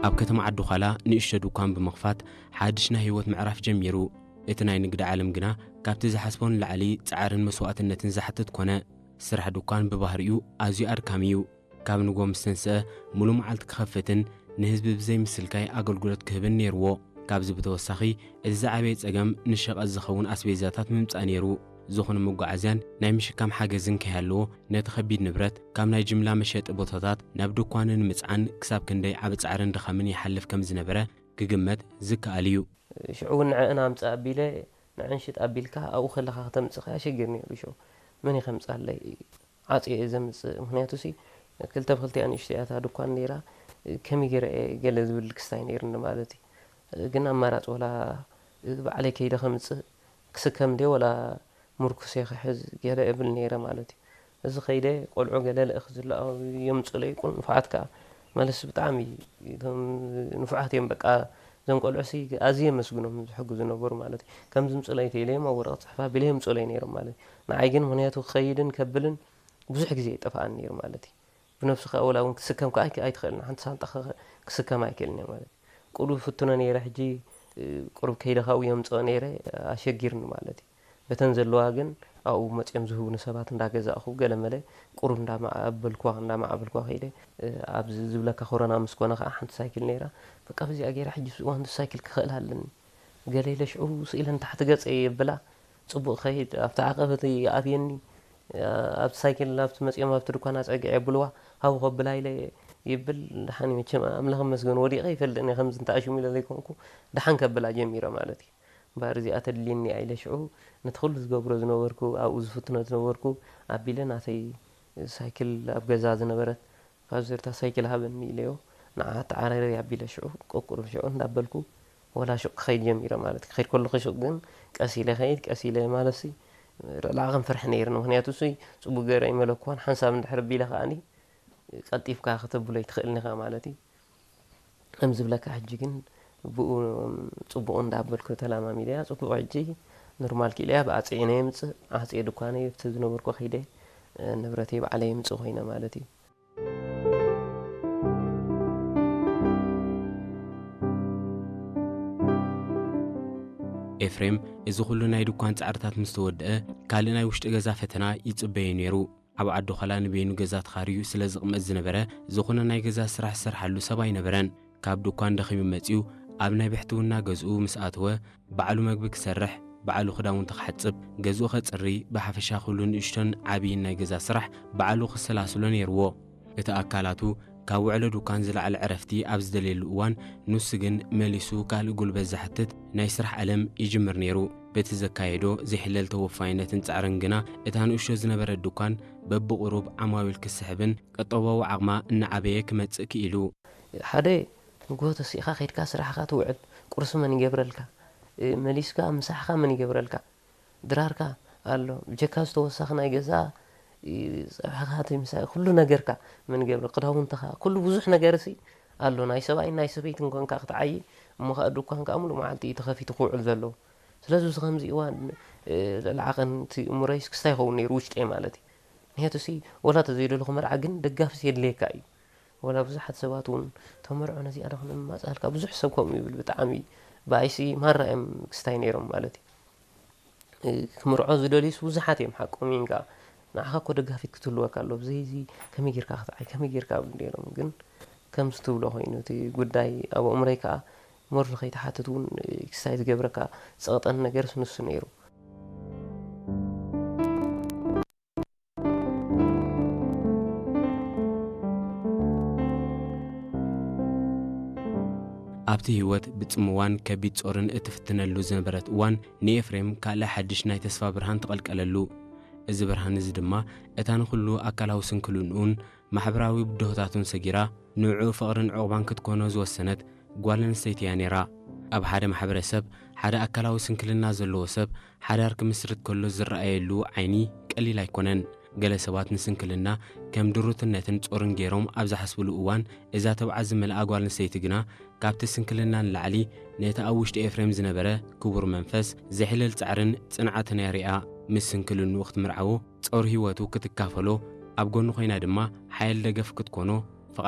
ኣብ ከተማ ዓዱ ኻላ ንእሽቶ ዱኳን ብምኽፋት ሓድሽና ህይወት ምዕራፍ ጀሚሩ እቲ ናይ ንግዲ ዓለም ግና ካብቲ ዝሓስቦን ላዕሊ ጻዕርን መስዋዕትነትን ዝሓትት ኮነ ስራሕ ዱኳን ብባህሪኡ ኣዝዩ ኣድካሚ እዩ ካብ ንጎ ምስተንስአ ሙሉእ መዓልቲ ክኸፍትን ንህዝቢ ብዘይ ምስልካይ ኣገልግሎት ክህብን ነይርዎ ካብዚ ብተወሳኺ እዚ ዝዓበየ ጸገም ንሸቐጥ ዝኸውን ኣስቤዛታት ምምጻእ ነይሩ ዝኾነ መጓዓዝያን ናይ ምሽካም ሓገዝን ከይሃለዎ ነቲ ኸቢድ ንብረት ካብ ናይ ጅምላ መሸጢ ቦታታት ናብ ድኳንን ምጽዓን ክሳብ ክንደይ ዓብ ጻዕርን ድኻምን ይሓልፍ ከም ዝነበረ ክግመት ዝከኣል እዩ ሽዑ ንዕና ምጽእ ኣቢለ ንዕንሽጥ ኣቢልካ ኣብኡ ኸለኻ ከተምጽእ ኣሸጊር ነይሩ ሸው መን ይኸምጻለይ ዓጽየ ዘምጽእ ምክንያቱ ሲ ክልተ ብክልቲኣ ንእሽተያታ ድኳን ነይራ ከመይ ገይረ ገለ ዝብል ክስታይ ነይሩኒ ማለት እዩ ግን ኣማራጭ ወላ ባዕለይ ከይደ ኸምጽእ ክስከም ደ ወላ ሙርኩስ የኽሕዝ ገለ እብል ነይረ ማለት እዩ እዚ ኸይደ ቆልዑ ገለ ልእኽ ዝለኣው የምጽለይ ቁል ንፉዓትካ መለስ ብጣዕሚ ንፉዓት እዮም በቃ እዞም ቆልዑሲ ኣዝየ መስግኖም ዝሕግዙ ነበሩ ማለት እዩ ከም ዝምጽለይ ተኢለዮም ኣብ ወረቐት ፅሕፋ ቢለ የምጽለይ ነይሮም ማለት እዩ ንዓይ ግን ምክንያቱ ክኸይድን ከብልን ብዙሕ ግዜ ይጠፍኣን ነይሩ ማለት እዩ ብነፍስኻ ወላ እውን ክስከም ከዓ ኣይትኽእልና ሓንቲ ሳንጣ ክስከም ኣይክእልን እየ ማለት እዩ ቁሉብ ፍቱነ ነይረ ሕጂ ቁሩብ ከይደኻው የምጽኦ ነይረ ኣሸጊርኒ ማለት እዩ በተን ዘለዋ ግን ኣብኡ መጽኦም ዝህቡኒ ሰባት እንዳገዛእኹ ገለ መለ ቁሩብ እንዳማዓበልኳ ኸይደ ኣብ ዝብለካ ኮረና ምስ ኮነ ከዓ ሓንቲ ሳይክል ነይራ በቃ በዚኣ ገይራ ሕጂ ዋንቱ ሳይክል ክኽእል ኣለኒ ገለ ለሽዑ ስኢለን ታሕቲ ገጸ የብላ ጽቡቕ ኸይድ ኣብቲ ዓቐበት ይኣብየኒ ኣብ ሳይክል ኣብቲ መጽኦም ኣብቲ ድኳን ኣጸጊዐ የብልዋ ሃቡ ኸብላ ኢለ ይብል ድሓን መቸም ኣምላኽ መስገን ወዲቐ ይፈልጥኒ ከምዚ እንተኣሽሙ ኢለ ዘይኮንኩ ድሓን ከብላ ጀሚረ ማለት እዩ ባር እዚኣ ተድልየኒ ኣይለሽዑ ነቲ ኩሉ ዝገብሮ ዝነበርኩ ኣብኡ ዝፍትኖ ዝነበርኩ ኣቢለ ናተይ ሳይክል ኣብ ገዛ ዝነበረት ካብ ዘርታ ሳይክል ሃበኒ ኢለዮ ንዓ ተዓረረ ኣቢለ ሽዑ ቆቁሩብ ሽዑ እንዳበልኩ ወላ ሹቅ ክኸይድ ጀሚረ ማለት ክኸይድ ከለኹ ሹቅ ግን ቀስ ኢለ ኸይድ ቀስ ኢለ ማለሲ ላዕኸም ፍርሕ ነይርኒ ምክንያቱ ሲ ጽቡቕ ገይረ ይመለኳን ሓንሳብ እንድሕር ቢለ ከዓኒ ቀልጢፍካ ክትብሎ ይትኽእልኒ ኻ ማለት እዩ ከም ዝብለካ ሕጂ ግን ብኡ ጽቡቕ እንዳበልኩ ተላማሚድያ ጽቡቕ ሕጂ ኖርማል ኪልያ ብኣጽየ ነየ ምጽእ ኣጽየ ድኳነ ብቲ ዝነበርኩ ኸይደ ንብረተይ ባዕለይ ምጽእ ኮይነ ማለት እዩ ኤፍሬም እዚ ኩሉ ናይ ድኳን ጻዕርታት ምስ ተወድአ ካልእ ናይ ውሽጢ ገዛ ፈተና ይጽበየ ነይሩ ኣብ ዓዱ ኸላ ንቤኑ ገዛ ተኻርዩ ስለ ዝቕመጥ ዝነበረ ዝኾነ ናይ ገዛ ስራሕ ዝሰርሓሉ ሰብ ኣይነበረን ካብ ድኳን ደኺሙ መጺኡ ኣብ ናይ ብሕትውና ገዝኡ ምስ ኣተወ ባዕሉ መግቢ ክሰርሕ ባዕሉ ክዳውንቲ ክሓጽብ ገዝኡ ኸጽሪ ብሓፈሻ ኩሉ ንእሽቶን ዓብይን ናይ ገዛ ስራሕ ባዕሉ ክሰላስሎ ነይርዎ እቲ ኣካላቱ ካብ ውዕሎ ድኳን ዝለዓለ ዕረፍቲ ኣብ ዝደልየሉ እዋን ንሱ ግን መሊሱ ካልእ ጉልበት ዝሓትት ናይ ስራሕ ዓለም ይጅምር ነይሩ በቲ ዘካየዶ ዘይሕለል ተወፋይነትን ጻዕርን ግና እታ ንእሽቶ ዝነበረ ድኳን በብቑሩብ ዓማዊል ክስሕብን ቀጠባዊ ዓቕማ እናዓበየ ክመጽእ ክኢሉ ሓደ ንጎቶ ሲኻ ኸይድካ ስራሕኻ ትውዕል ቁርሲ መን ይገብረልካ መሊስካ ምሳሕኻ መን ይገብረልካ ድራርካ ኣሎ ጀካ ዝተወሳኺ ናይ ገዛ ፀብሕኻ ምሳይ ኩሉ ነገርካ መን ይገብር ክዳውንትኻ ኩሉ ብዙሕ ነገርሲ ኣሎ ናይ ሰብኣይን ናይ ሰበይትን ኮንካ ክትዓይ እሞ ከዓ ድኳንካ ሙሉእ መዓልቲ ተኸፊቱ ክውዕል ዘሎ ስለዚ እዚ ከምዚ እዋን ልዓቐንቲ እሙረይስ ክስታይ ይኸውን ነይሩ ውሽጢ ማለት እዩ ምክንያቱ ሲ ወላ ተዘይደለኹ መርዓ ግን ደጋፊ የድልየካ እዩ ወላ ብዙሓት ሰባት እውን ተመርዑ ነዚኣ ደኹን ማጻልካ ብዙሕ ሰብ ከምኡ ይብል ብጣዕሚ ባይሲ ማራዮም ክስታይ ነይሮም ማለት እዩ ክምርዖ ዝደልዩስ ብዙሓት እዮም ሓቆሚንካ ንዓኻ እኮ ደጋፊት ክትህልወካ ኣሎ ብዘይዚ ከመይ ጌርካ ክትዓይ ከመይ ጌርካ ነይሮም ግን ከም ዝትብሎ ኮይኑ እቲ ጉዳይ ኣብ እምረይ ከዓ ሞር ንኸይተሓትት እውን ክስታይ ዝገብረካ ፀቕጠን ነገርስ ንሱ ነይሩ ኣብቲ ህይወት ብጽምዋን ከቢድ ጾርን እትፍትነሉ ዝነበረት እዋን ንኤፍሬም ካልእ ሓድሽ ናይ ተስፋ ብርሃን ተቐልቀለሉ እዚ ብርሃን እዚ ድማ እታ ንኹሉ ኣካላዊ ስንክልንኡን ማሕበራዊ ብድሆታቱን ሰጊራ ንዕኡ ፍቕርን ዕቑባን ክትኮኖ ዝወሰነት ጓል ኣንስተይቲ እያ ነይራ ኣብ ሓደ ማሕበረሰብ ሓደ ኣካላዊ ስንክልና ዘለዎ ሰብ ሓዳር ክምስርት ከሎ ዝረኣየሉ ዓይኒ ቀሊል ኣይኮነን ገለ ሰባት ንስንክልና ከም ድሩትነትን ጾርን ገይሮም ኣብ ዝሓስብሉ እዋን እዛ ተባዓት ዝመልኣ ጓል ኣንስተይቲ ግና ካብቲ ስንክልናን ላዕሊ ነቲ ኣብ ውሽጢ ኤፍሬም ዝነበረ ክቡር መንፈስ ዘይሕለል ጻዕርን ጽንዓትን የሪኣ ምስ ስንክልኑ ክትምርዓዎ ጾር ህይወቱ ክትካፈሎ ኣብ ጎኑ ኮይና ድማ ሓይል ደገፍ ክትኮኖ